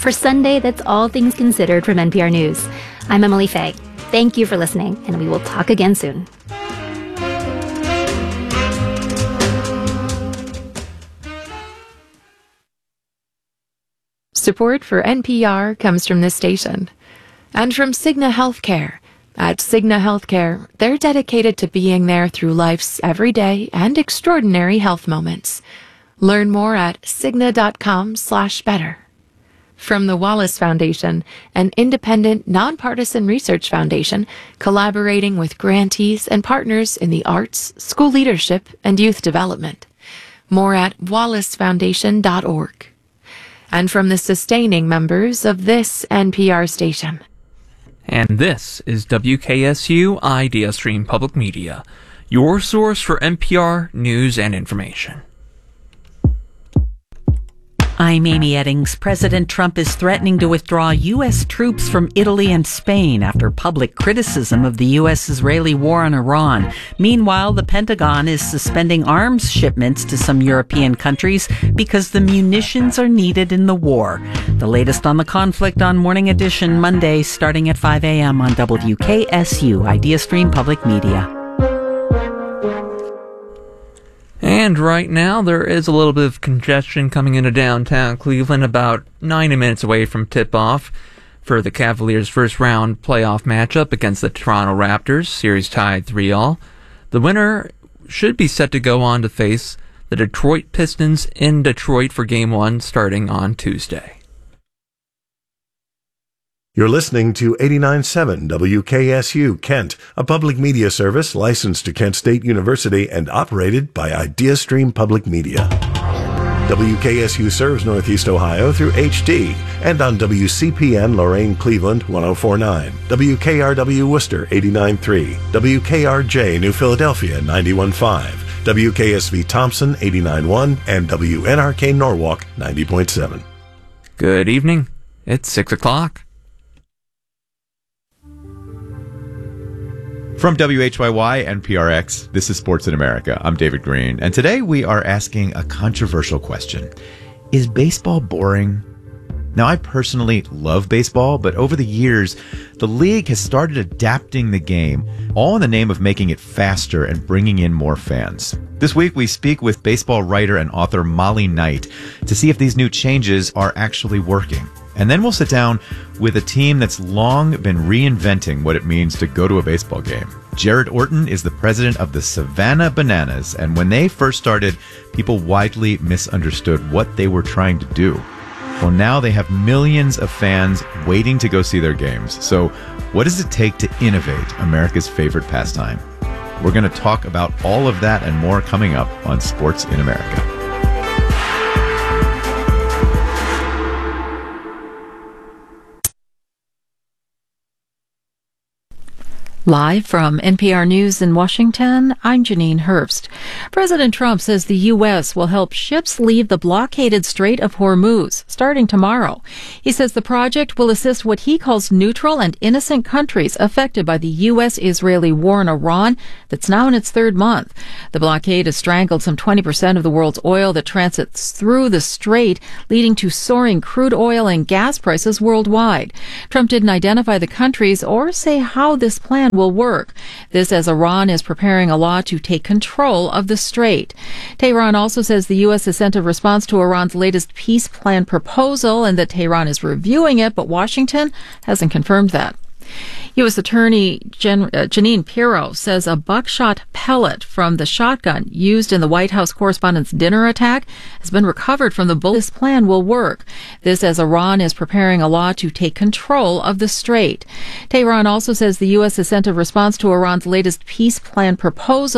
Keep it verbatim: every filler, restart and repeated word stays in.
For Sunday, that's all things considered from N P R News. I'm Emily Faye. Thank you for listening, and we will talk again soon. Support for N P R comes from this station and from Cigna Healthcare. At Cigna Healthcare, they're dedicated to being there through life's everyday and extraordinary health moments. Learn more at cigna.com slash better. From the Wallace Foundation, an independent, nonpartisan research foundation collaborating with grantees and partners in the arts, school leadership, and youth development. More at wallace foundation dot org. And from the sustaining members of this N P R station. And this is W K S U Idea Stream Public Media, your source for N P R news and information. I'm Amy Eddings. President Trump is threatening to withdraw U S troops from Italy and Spain after public criticism of the U S-Israeli war on Iran. Meanwhile, the Pentagon is suspending arms shipments to some European countries because the munitions are needed in the war. The latest on the conflict on Morning Edition Monday, starting at five a.m. on W K S U, Idea Stream Public Media. And right now, there is a little bit of congestion coming into downtown Cleveland, about ninety minutes away from tip-off for the Cavaliers' first-round playoff matchup against the Toronto Raptors, series tied three all. The winner should be set to go on to face the Detroit Pistons in Detroit for Game one starting on Tuesday. You're listening to eighty-nine point seven W K S U Kent, a public media service licensed to Kent State University and operated by IdeaStream Public Media. W K S U serves Northeast Ohio through H D and on W C P N Lorain Cleveland one oh four point nine, W K R W Worcester eighty-nine point three, W K R J New Philadelphia ninety-one point five, W K S V Thompson eighty-nine point one, and W N R K Norwalk ninety point seven. Good evening. It's six o'clock. From W H Y Y and P R X, this is Sports in America. I'm David Green, and today we are asking a controversial question. Is baseball boring? Now, I personally love baseball, but over the years, the league has started adapting the game, all in the name of making it faster and bringing in more fans. This week, we speak with baseball writer and author Molly Knight to see if these new changes are actually working. And then we'll sit down with a team that's long been reinventing what it means to go to a baseball game. Jared Orton is the president of the Savannah Bananas, and when they first started, people widely misunderstood what they were trying to do. Well, now they have millions of fans waiting to go see their games. So what does it take to innovate America's favorite pastime? We're going to talk about all of that and more coming up on Sports in America. Live from N P R News in Washington, I'm Janine Herbst. President Trump says the U S will help ships leave the blockaded Strait of Hormuz starting tomorrow. He says the project will assist what he calls neutral and innocent countries affected by the U S-Israeli war in Iran that's now in its third month. The blockade has strangled some twenty percent of the world's oil that transits through the strait, leading to soaring crude oil and gas prices worldwide. Trump didn't identify the countries or say how this plan will work. This as Iran is preparing a law to take control of the strait. Tehran also says the U S has sent a response to Iran's latest peace plan proposal and that Tehran is reviewing it, but Washington hasn't confirmed that. U S. Attorney Gen- uh, Jeanine Pirro says a buckshot pellet from the shotgun used in the White House correspondents' dinner attack has been recovered from the bullet. This plan will work. This as Iran is preparing a law to take control of the strait. Tehran also says the U S has sent a response to Iran's latest peace plan proposal.